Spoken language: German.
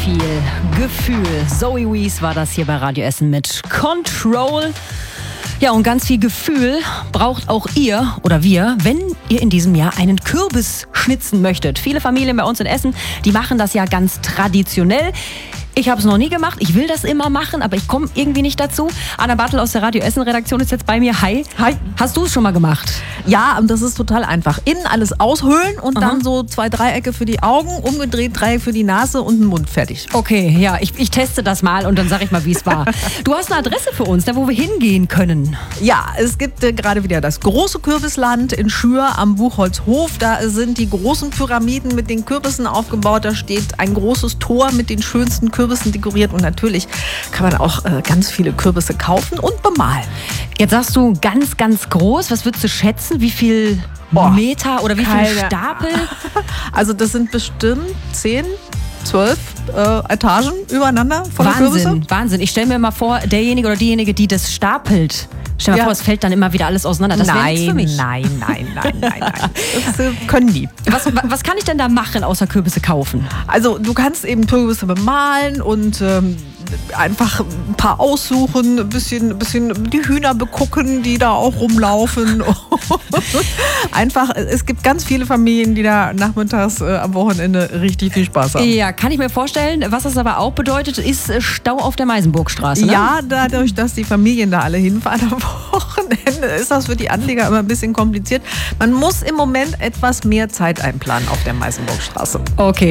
viel Gefühl. Zoe Wees war das hier bei Radio Essen mit Control. Ja, und ganz viel Gefühl braucht auch ihr oder wir, wenn ihr in diesem Jahr einen Kürbis schnitzen möchtet. Viele Familien bei uns in Essen, die machen das ja ganz traditionell. Ich habe es noch nie gemacht. Ich will das immer machen, aber ich komme irgendwie nicht dazu. Anna Bartel aus der Radio Essen Redaktion ist jetzt bei mir. Hi. Hi. Hast du es schon mal gemacht? Ja, und das ist total einfach. Innen alles aushöhlen und dann so 2 Dreiecke für die Augen, umgedreht Dreieck für die Nase und den Mund. Fertig. Okay, ja, ich teste das mal und dann sage ich mal, wie es war. Du hast eine Adresse für uns, da wo wir hingehen können. Ja, es gibt gerade wieder das große Kürbisland in Schür am Buchholzhof. Da sind die großen Pyramiden mit den Kürbissen aufgebaut. Da steht ein großes Tor mit den schönsten Kürbissen dekoriert und natürlich kann man auch ganz viele Kürbisse kaufen und bemalen. Jetzt sagst du ganz, ganz groß. Was würdest du schätzen? Wie viel Meter oder wie viele Stapel? Also das sind bestimmt 10, 12 Etagen übereinander voller Kürbisse. Wahnsinn. Ich stelle mir mal vor, derjenige oder diejenige, die das stapelt, stell dir vor, es fällt dann immer wieder alles auseinander. Das wäre nichts für mich. Nein. Das können die. Was kann ich denn da machen, außer Kürbisse kaufen? Also du kannst eben Kürbisse bemalen und einfach ein paar aussuchen, ein bisschen die Hühner begucken, die da auch rumlaufen. Einfach, es gibt ganz viele Familien, die da nachmittags am Wochenende richtig viel Spaß haben. Ja, kann ich mir vorstellen. Was das aber auch bedeutet, ist Stau auf der Meisenburgstraße, ne? Ja, dadurch, dass die Familien da alle hinfahren am Wochenende, ist das für die Anleger immer ein bisschen kompliziert. Man muss im Moment etwas mehr Zeit einplanen auf der Meisenburgstraße. Okay.